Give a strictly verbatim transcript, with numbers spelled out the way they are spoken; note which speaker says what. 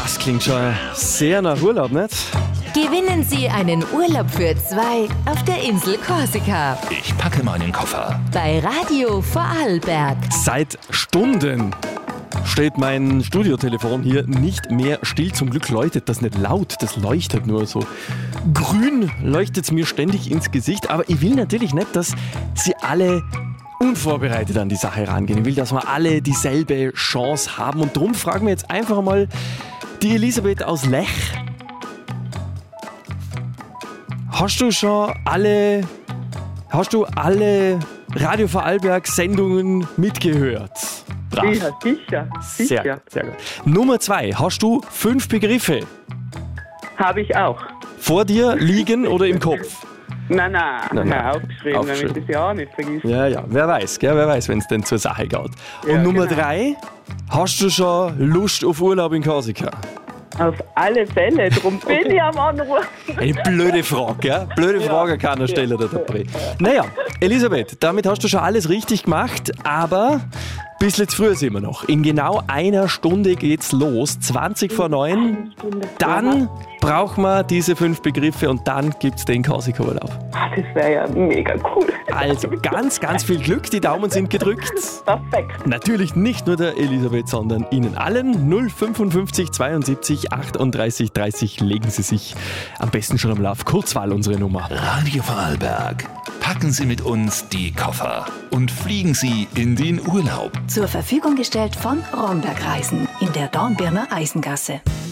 Speaker 1: Das klingt schon sehr nach Urlaub, nicht?
Speaker 2: Gewinnen Sie einen Urlaub für zwei auf der Insel Korsika.
Speaker 3: Ich packe meinen Koffer.
Speaker 2: Bei Radio Vorarlberg.
Speaker 1: Seit Stunden steht mein Studiotelefon hier nicht mehr still. Zum Glück leuchtet das nicht laut, das leuchtet nur so. Grün leuchtet es mir ständig ins Gesicht, aber ich will natürlich nicht, dass Sie alle unvorbereitet an die Sache rangehen. Ich will, dass wir alle dieselbe Chance haben und darum fragen wir jetzt einfach mal die Elisabeth aus Lech. Hast du schon alle, hast du alle Radio Vorarlberg Sendungen mitgehört? Brav.
Speaker 4: Ja, sicher, sicher.
Speaker 1: Sehr, sehr gut. Nummer zwei, hast du fünf Begriffe
Speaker 4: Habe ich auch.
Speaker 1: vor dir liegen oder im Kopf?
Speaker 4: Nein, nein,
Speaker 1: Nein, nein.
Speaker 4: aufgeschrieben,
Speaker 1: Aufgeschrieben.
Speaker 4: damit ich das ja auch nicht vergisst.
Speaker 1: Ja, ja, wer weiß, gell, wer weiß, wenn es denn zur Sache geht. Und
Speaker 4: Ja,
Speaker 1: Nummer
Speaker 4: genau.
Speaker 1: drei, hast du schon Lust auf Urlaub in Korsika?
Speaker 4: Auf alle Fälle, drum bin ich am Anrufen.
Speaker 1: Eine blöde Frage, gell? Blöde Frage an keiner Stelle, der Dabri. Naja, Elisabeth, damit hast du schon alles richtig gemacht, aber ein bisschen zu früh sind wir noch. In genau einer Stunde geht's los, zwanzig vor neun. Dann brauchen wir diese fünf Begriffe und dann gibt's den Korsika-Urlaub.
Speaker 4: Ah, das wäre ja mega cool.
Speaker 1: Also ganz, ganz viel Glück, die Daumen sind gedrückt.
Speaker 4: Perfekt.
Speaker 1: Natürlich nicht nur der Elisabeth, sondern Ihnen allen. null fünfundfünfzig zweiundsiebzig achtunddreißig dreißig legen Sie sich am besten schon am Lauf. Kurzwahl unsere Nummer.
Speaker 3: Radio Vorarlberg. Packen Sie mit uns die Koffer und fliegen Sie in den Urlaub.
Speaker 2: Zur Verfügung gestellt von Romberg Reisen in der Dornbirner Eisengasse.